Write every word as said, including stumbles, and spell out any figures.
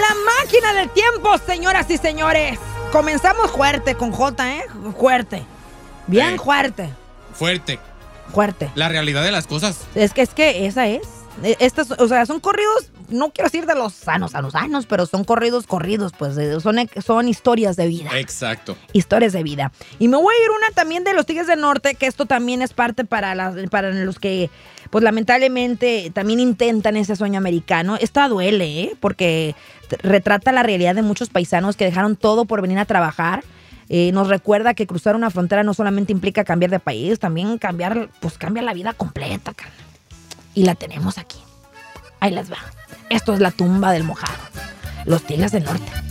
la máquina del tiempo, señoras y señores. Comenzamos fuerte con J, ¿eh? Fuerte. Bien Eh, fuerte. Fuerte. Fuerte. La realidad de las cosas. Es que es que esa es. Estas, o sea, son corridos, no quiero decir de los sanos a los sanos, pero son corridos, corridos, pues son, son historias de vida. Exacto. Historias de vida. Y me voy a ir una también de los Tigres del Norte, que esto también es parte para, las, para los que, pues lamentablemente, también intentan ese sueño americano. Esta duele, ¿eh? Porque retrata la realidad de muchos paisanos que dejaron todo por venir a trabajar. Eh, nos recuerda que cruzar una frontera no solamente implica cambiar de país, también cambiar, pues cambia la vida completa, carnal. Y la tenemos aquí. Ahí les va. Esto es la tumba del mojado. Los Tigres del Norte.